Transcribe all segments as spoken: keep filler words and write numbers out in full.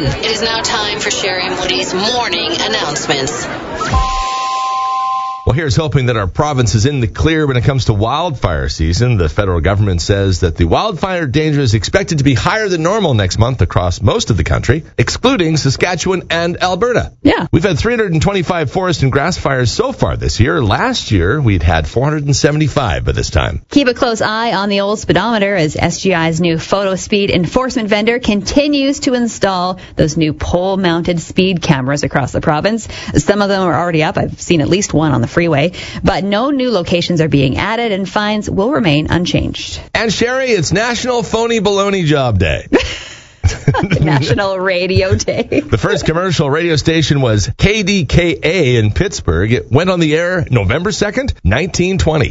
It is now time for Sherry and Woody's morning announcements. Well, here's hoping that our province is in the clear when it comes to wildfire season. The federal government says that the wildfire danger is expected to be higher than normal next month across most of the country, excluding Saskatchewan and Alberta. Yeah. We've had three hundred twenty-five forest and grass fires so far this year. Last year, we'd had four hundred seventy-five by this time. Keep a close eye on the old speedometer as S G I's new photo speed enforcement vendor continues to install those new pole-mounted speed cameras across the province. Some of them are already up. I've seen at least one on the freeway, but no new locations are being added and fines will remain unchanged. And Sherry, it's National Phony Baloney Job Day. National Radio Day. The first commercial radio station was K D K A in Pittsburgh. It went on the air November second, nineteen twenty.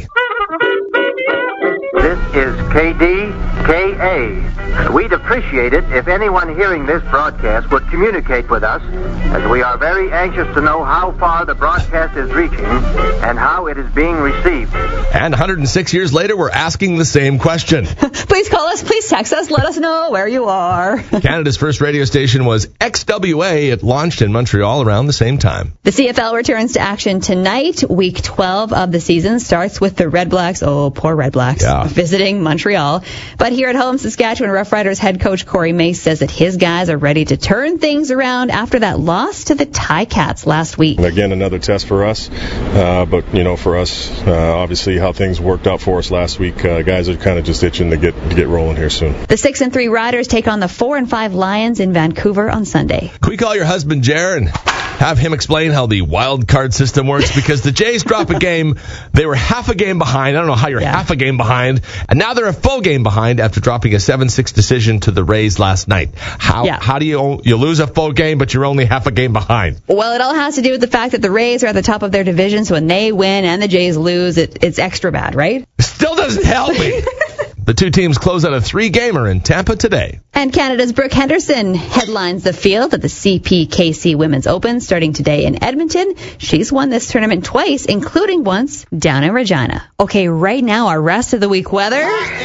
This is K D K A. We'd appreciate it if anyone hearing this broadcast would communicate with us, as we are very anxious to know how far the broadcast is reaching and how it is being received. And one hundred six years later, we're asking the same question. Please call us, please text us, let us know where you are. Canada's first radio station was X W A. It launched in Montreal around the same time. The C F L returns to action tonight. Week twelve of the season starts with the Red Blacks, oh, poor Red Blacks, yeah. visiting Montreal. But here at home, Saskatchewan Rough Riders head coach Corey Mace says that his guys are ready to turn things around after that loss to the Ticats last week. Again, another test for us. Uh, but, you know, for us, uh, obviously how things worked out for us last week, uh, guys are kind of just itching to get to get rolling here soon. The six and three Riders take on the four and five Lions in Vancouver on Sunday. Can we call your husband Jer and have him explain how the wild card system works? Because the Jays drop a game. They were half a game behind. I don't know how you're Yeah. half a game behind. And now they're a full game behind after dropping a seven six decision to the Rays last night. How Yeah. how do you you lose a full game, but you're only half a game behind? Well, it all has to do with the fact that the Rays are at the top of their division, so when they win and the Jays lose, it, it's extra bad, right? Still doesn't help me. The two teams close out a three-gamer in Tampa today. And Canada's Brooke Henderson headlines the field at the C P K C Women's Open starting today in Edmonton. She's won this tournament twice, including once down in Regina. Okay, right now, our rest of the week weather.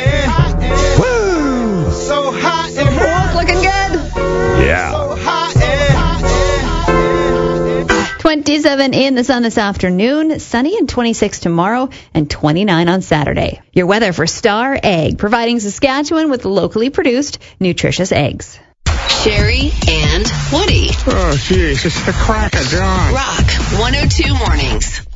Woo! So hot and Oh, it's looking good. Yeah. hot and twenty-seven in the sun this afternoon, sunny and twenty-six tomorrow, and twenty-nine on Saturday. Your weather for Star Egg, providing Saskatchewan with locally produced, nutritious eggs. Sherry and Woody. Oh, jeez, it's the crack of dawn. Rock one oh two Mornings.